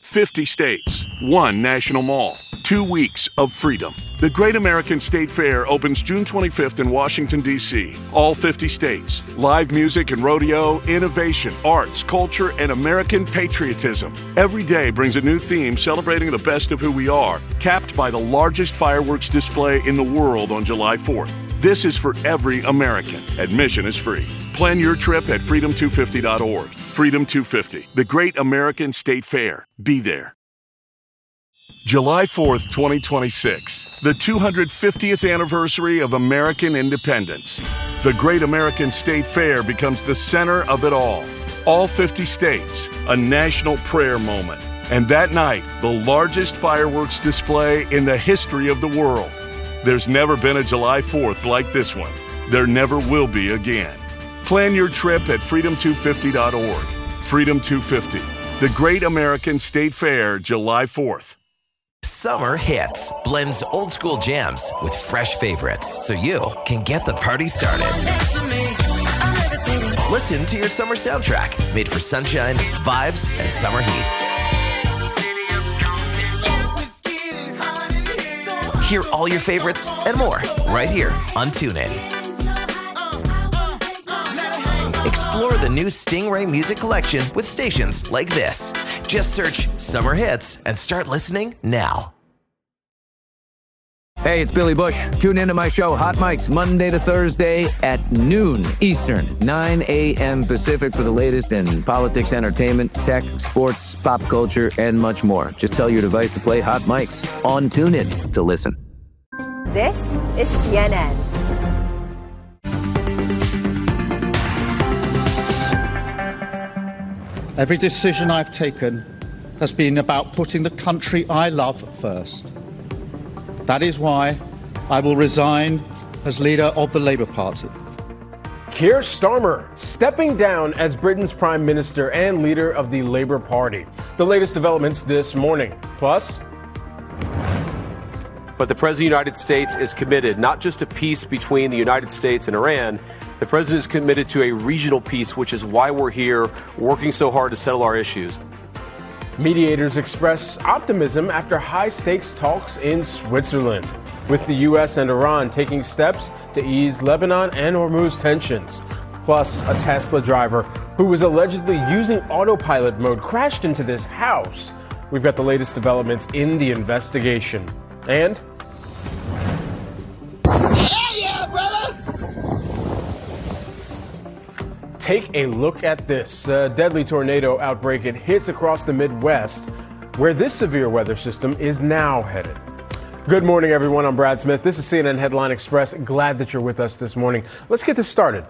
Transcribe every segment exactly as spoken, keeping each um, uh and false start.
fifty states, one national mall, two weeks of freedom. The Great American State Fair opens June twenty-fifth in Washington, D C All fifty states. Live music and rodeo, innovation, arts, culture, and American patriotism. Every day brings a new theme celebrating the best of who we are, capped by the largest fireworks display in the world on July fourth. This is for every American. Admission is free. Plan your trip at freedom two fifty dot org. Freedom two fifty, the Great American State Fair. Be there. July fourth, twenty twenty-six, the two hundred fiftieth anniversary of American independence. The Great American State Fair becomes the center of it all. All fifty states, a national prayer moment. And that night, the largest fireworks display in the history of the world. There's never been a July fourth like this one. There never will be again. Plan your trip at freedom two fifty dot org. Freedom two fifty, the Great American State Fair, July fourth. Summer Hits blends old school jams with fresh favorites so you can get the party started. Listen to your summer soundtrack made for sunshine, vibes, and summer heat. Hear all your favorites and more right here on TuneIn. Explore the new Stingray music collection with stations like this. Just search Summer Hits and start listening now. Hey, it's Billy Bush. Tune into my show, Hot Mics, Monday to Thursday at noon Eastern, nine a.m. Pacific for the latest in politics, entertainment, tech, sports, pop culture, and much more. Just tell your device to play Hot Mics on TuneIn to listen. This is C N N. Every decision I've taken has been about putting the country I love first. That is why I will resign as leader of the Labour Party. Keir Starmer stepping down as Britain's Prime Minister and leader of the Labour Party. The latest developments this morning. Plus, but the President of the United States is committed not just to peace between the United States and Iran. The President is committed to a regional peace, which is why we're here working so hard to settle our issues. Mediators express optimism after high-stakes talks in Switzerland, with the U S and Iran taking steps to ease Lebanon and Hormuz tensions. Plus, a Tesla driver who was allegedly using autopilot mode crashed into this house. We've got the latest developments in the investigation. And hell yeah, brother! Take a look at this. A deadly tornado outbreak. It hits across the Midwest, where this severe weather system is now headed. Good morning, everyone. I'm Brad Smith. This is C N N Headline Express. Glad that you're with us this morning. Let's get this started.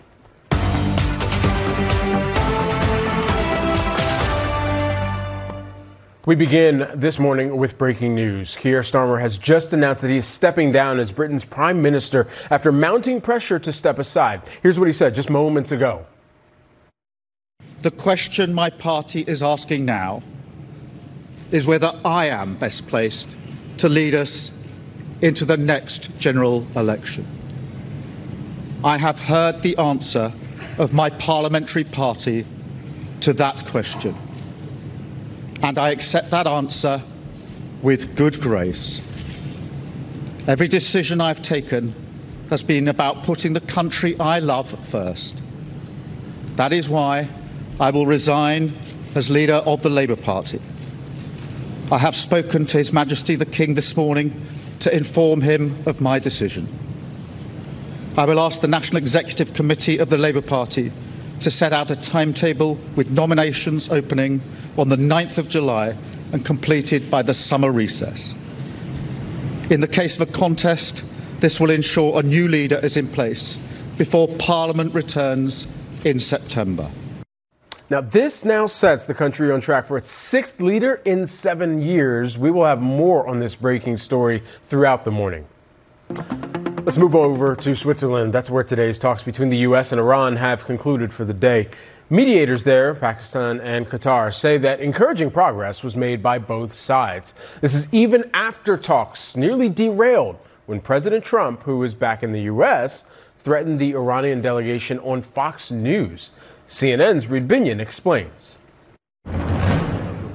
We begin this morning with breaking news. Keir Starmer has just announced that he is stepping down as Britain's Prime Minister after mounting pressure to step aside. Here's what he said just moments ago. The question my party is asking now is whether I am best placed to lead us into the next general election. I have heard the answer of my parliamentary party to that question, and I accept that answer with good grace. Every decision I've taken has been about putting the country I love first. That is why I will resign as leader of the Labour Party. I have spoken to His Majesty the King this morning to inform him of my decision. I will ask the National Executive Committee of the Labour Party to set out a timetable with nominations opening on the ninth of July and completed by the summer recess. In the case of a contest, this will ensure a new leader is in place before Parliament returns in September. Now, this now sets the country on track for its sixth leader in seven years. We will have more on this breaking story throughout the morning. Let's move over to Switzerland. That's where today's talks between the U S and Iran have concluded for the day. Mediators there, Pakistan and Qatar, say that encouraging progress was made by both sides. This is even after talks nearly derailed when President Trump, who is back in the U S, threatened the Iranian delegation on Fox News. C N N's Reed Binion explains.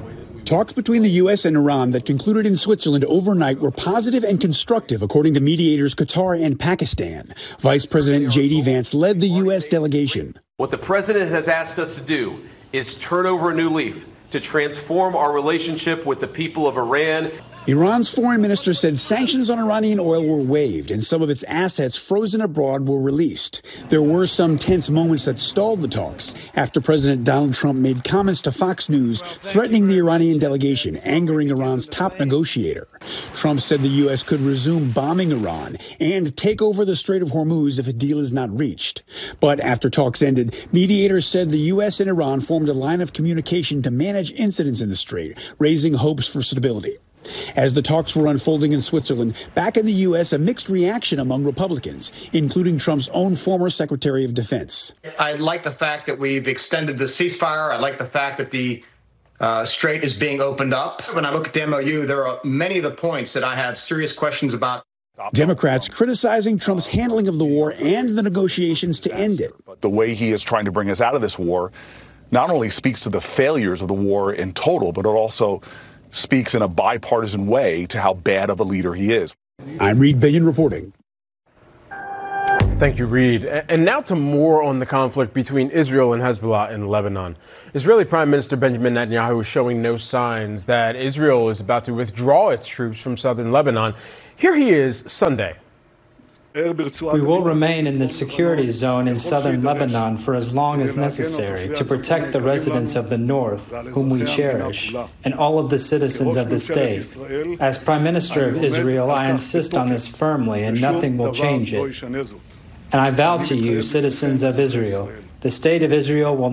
Talks between the U S and Iran that concluded in Switzerland overnight were positive and constructive, according to mediators Qatar and Pakistan. Vice President J D Vance led the U S delegation. What the president has asked us to do is turn over a new leaf to transform our relationship with the people of Iran. Iran's foreign minister said sanctions on Iranian oil were waived and some of its assets frozen abroad were released. There were some tense moments that stalled the talks after President Donald Trump made comments to Fox News threatening the Iranian delegation, angering Iran's top negotiator. Trump said the U S could resume bombing Iran and take over the Strait of Hormuz if a deal is not reached. But after talks ended, mediators said the U S and Iran formed a line of communication to manage incidents in the strait, raising hopes for stability. As the talks were unfolding in Switzerland, back in the U S, a mixed reaction among Republicans, including Trump's own former Secretary of Defense. I like the fact that we've extended the ceasefire. I like the fact that the uh, strait is being opened up. When I look at the M O U, there are many of the points that I have serious questions about. Democrats criticizing Trump's handling of the war and the negotiations to end it. The way he is trying to bring us out of this war not only speaks to the failures of the war in total, but it also speaks in a bipartisan way to how bad of a leader he is. I'm Reed Billion reporting. Thank you, Reed. And now to more on the conflict between Israel and Hezbollah in Lebanon. Israeli Prime Minister Benjamin Netanyahu is showing no signs that Israel is about to withdraw its troops from southern Lebanon. Here he is Sunday. We will remain in the security zone in southern Lebanon for as long as necessary to protect the residents of the north, whom we cherish, and all of the citizens of the state. As Prime Minister of Israel, I insist on this firmly, and nothing will change it. And I vow to you, citizens of Israel, the state of Israel will